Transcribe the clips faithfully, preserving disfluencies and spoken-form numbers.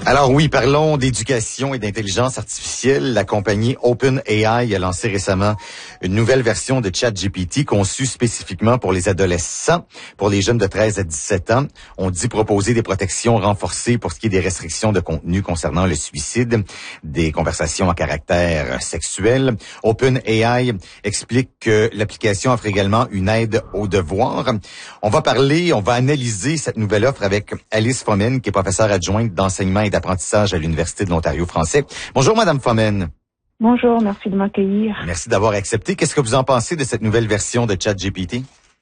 Alors oui, parlons d'éducation et d'intelligence artificielle. La compagnie OpenAI a lancé récemment une nouvelle version de ChatGPT conçue spécifiquement pour les adolescents, pour les jeunes de treize à dix-sept ans. On dit proposer des protections renforcées pour ce qui est des restrictions de contenu concernant le suicide, des conversations à caractère sexuel. OpenAI explique que l'application offre également une aide aux devoirs. On va parler, on va analyser cette nouvelle offre avec Alice Fomen, qui est professeure adjointe d'enseignement et d'apprentissage à l'Université de l'Ontario français. Bonjour, Madame Fomen. Bonjour, merci de m'accueillir. Merci d'avoir accepté. Qu'est-ce que vous en pensez de cette nouvelle version de ChatGPT?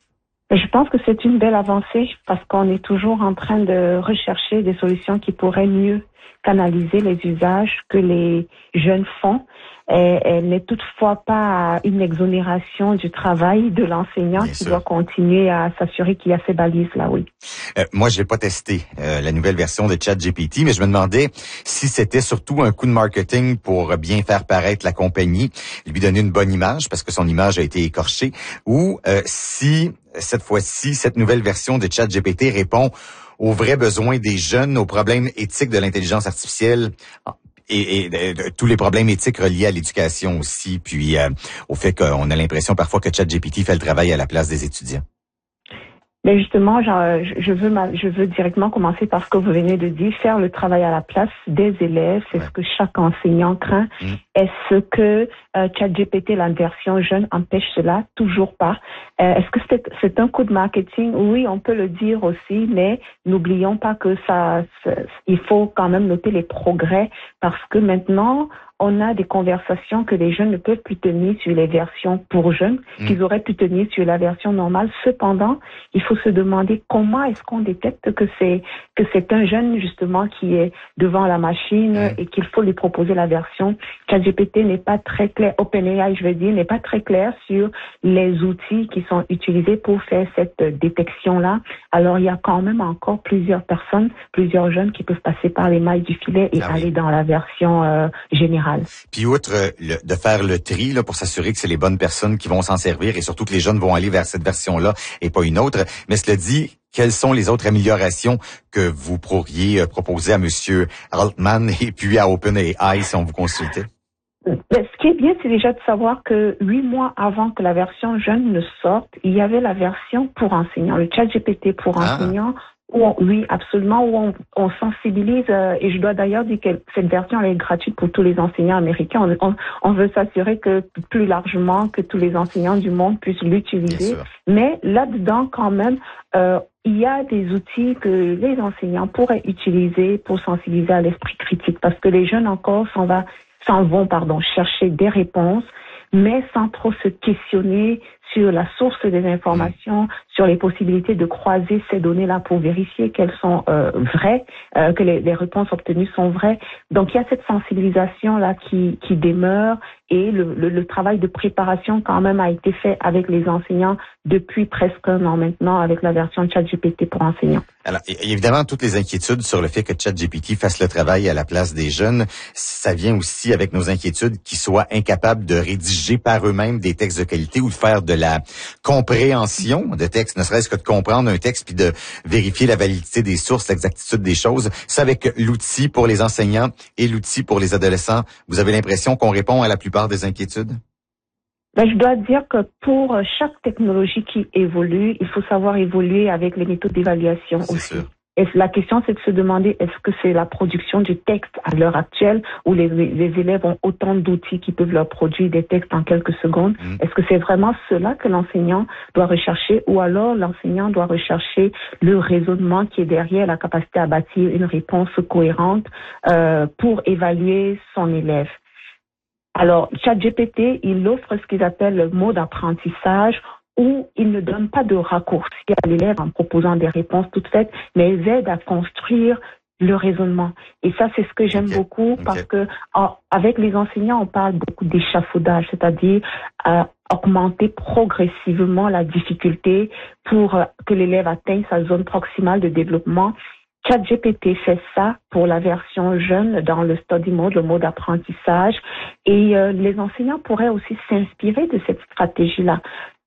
Je pense que c'est une belle avancée parce qu'on est toujours en train de rechercher des solutions qui pourraient mieux canaliser les usages que les jeunes font. Et elle n'est toutefois pas une exonération du travail de l'enseignant Bien qui sûr. doit continuer à s'assurer qu'il y a ces balises-là, oui. Euh, moi, je n'ai pas testé euh, la nouvelle version de ChatGPT, mais je me demandais si c'était surtout un coup de marketing pour bien faire paraître la compagnie, lui donner une bonne image parce que son image a été écorchée, ou euh, si cette fois-ci, cette nouvelle version de ChatGPT répond aux vrais besoins des jeunes, aux problèmes éthiques de l'intelligence artificielle et, et de, de, tous les problèmes éthiques reliés à l'éducation aussi, puis euh, au fait qu'on a l'impression parfois que ChatGPT fait le travail à la place des étudiants. Mais justement, je veux, je veux directement commencer par ce que vous venez de dire, faire le travail à la place des élèves, c'est ouais. ce que chaque enseignant craint. Mmh. Est-ce que euh, ChatGPT, la version jeune, empêche cela? Toujours pas. Euh, est-ce que c'est, c'est un coup de marketing? Oui, on peut le dire aussi, mais n'oublions pas que ça, ça, il faut quand même noter les progrès parce que maintenant, on a des conversations que les jeunes ne peuvent plus tenir sur les versions pour jeunes, mmh. qu'ils auraient pu tenir sur la version normale. Cependant, il faut se demander comment est-ce qu'on détecte que c'est que c'est un jeune justement qui est devant la machine mmh. et qu'il faut lui proposer la version. ChatGPT n'est pas très clair, OpenAI je veux dire, n'est pas très clair sur les outils qui sont utilisés pour faire cette détection-là. Alors il y a quand même encore plusieurs personnes, plusieurs jeunes qui peuvent passer par les mailles du filet et ah, aller oui. dans la version euh, générale. Puis outre le, de faire le tri là, pour s'assurer que c'est les bonnes personnes qui vont s'en servir et surtout que les jeunes vont aller vers cette version-là et pas une autre, mais cela dit, quelles sont les autres améliorations que vous pourriez proposer à Monsieur Altman et puis à OpenAI si on vous consultait? Ce qui est bien, c'est déjà de savoir que huit mois avant que la version jeune ne sorte, il y avait la version pour enseignants, le ChatGPT pour ah. enseignants. Où on, oui, absolument, où on, on sensibilise, euh, et je dois d'ailleurs dire que cette version elle est gratuite pour tous les enseignants américains. On, on, on veut s'assurer que plus largement, que tous les enseignants du monde puissent l'utiliser. Mais là-dedans, quand même, euh, il y a des outils que les enseignants pourraient utiliser pour sensibiliser à l'esprit critique, parce que les jeunes encore s'en, va, s'en vont pardon, chercher des réponses, mais sans trop se questionner sur la source des informations, mmh. sur les possibilités de croiser ces données-là pour vérifier qu'elles sont euh, vraies, euh, que les, les réponses obtenues sont vraies. Donc, il y a cette sensibilisation-là qui, qui demeure et le, le, le travail de préparation quand même a été fait avec les enseignants depuis presque un an maintenant avec la version ChatGPT pour enseignants. Alors, évidemment, toutes les inquiétudes sur le fait que ChatGPT fasse le travail à la place des jeunes, ça vient aussi avec nos inquiétudes qu'ils soient incapables de rédiger par eux-mêmes des textes de qualité ou de faire de la compréhension de texte, ne serait-ce que de comprendre un texte puis de vérifier la validité des sources, l'exactitude des choses. Ça, avec l'outil pour les enseignants et l'outil pour les adolescents, vous avez l'impression qu'on répond à la plupart des inquiétudes? Ben, je dois dire que pour chaque technologie qui évolue, il faut savoir évoluer avec les méthodes d'évaluation c'est aussi. Sûr. Et la question, c'est de se demander, est-ce que c'est la production du texte à l'heure actuelle où les, les élèves ont autant d'outils qui peuvent leur produire des textes en quelques secondes? Mmh. Est-ce que c'est vraiment cela que l'enseignant doit rechercher ou alors l'enseignant doit rechercher le raisonnement qui est derrière la capacité à bâtir une réponse cohérente euh, pour évaluer son élève? Alors, ChatGPT, il offre ce qu'ils appellent le mode apprentissage où il ne donne pas de raccourci à l'élève en proposant des réponses toutes faites, mais il aide à construire le raisonnement. Et ça, c'est ce que j'aime okay. beaucoup parce okay. que en, avec les enseignants, on parle beaucoup d'échafaudage, c'est-à-dire euh, augmenter progressivement la difficulté pour euh, que l'élève atteigne sa zone proximale de développement. ChatGPT fait ça pour la version jeune dans le study mode, le mode apprentissage. Et euh, les enseignants pourraient aussi s'inspirer de cette stratégie-là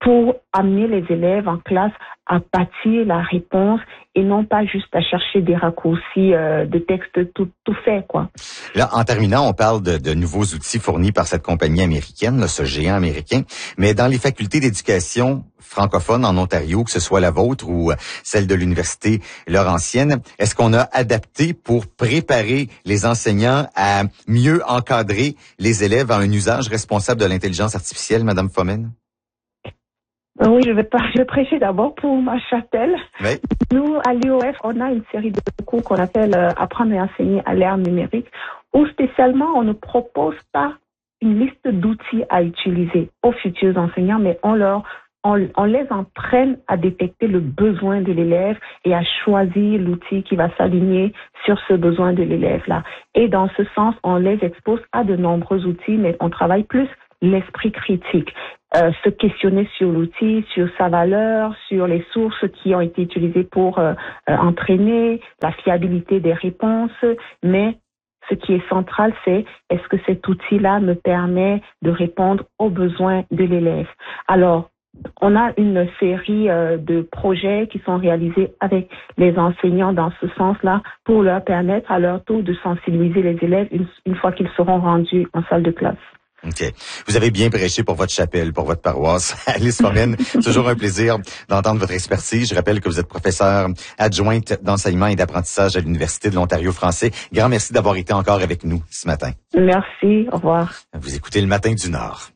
pour amener les élèves en classe à bâtir la réponse et non pas juste à chercher des raccourcis euh, de texte tout, tout fait, quoi. Là, en terminant, on parle de, de nouveaux outils fournis par cette compagnie américaine, là, ce géant américain. Mais dans les facultés d'éducation francophones en Ontario, que ce soit la vôtre ou celle de l'Université Laurentienne, est-ce qu'on a adapté pour préparer les enseignants à mieux encadrer les élèves à un usage responsable de l'intelligence artificielle, Madame Fomen? Oui, je vais, pas, je vais prêcher d'abord pour ma chapelle. Oui. Nous, à l'U O F, on a une série de cours qu'on appelle euh, Apprendre et enseigner à l'ère numérique, où spécialement, on ne propose pas une liste d'outils à utiliser aux futurs enseignants, mais on leur on, on les entraîne à détecter le besoin de l'élève et à choisir l'outil qui va s'aligner sur ce besoin de l'élève-là. Et dans ce sens, on les expose à de nombreux outils, mais on travaille plus l'esprit critique. Euh, se questionner sur l'outil, sur sa valeur, sur les sources qui ont été utilisées pour euh, euh, entraîner, la fiabilité des réponses. Mais ce qui est central, c'est est-ce que cet outil-là me permet de répondre aux besoins de l'élève. Alors, on a une série euh, de projets qui sont réalisés avec les enseignants dans ce sens-là pour leur permettre à leur tour de sensibiliser les élèves une, une fois qu'ils seront rendus en salle de classe. OK. Vous avez bien prêché pour votre chapelle, pour votre paroisse. Alice Fomen, toujours un plaisir d'entendre votre expertise. Je rappelle que vous êtes professeure adjointe d'enseignement et d'apprentissage à l'Université de l'Ontario français. Grand merci d'avoir été encore avec nous ce matin. Merci. Au revoir. Vous écoutez Le Matin du Nord.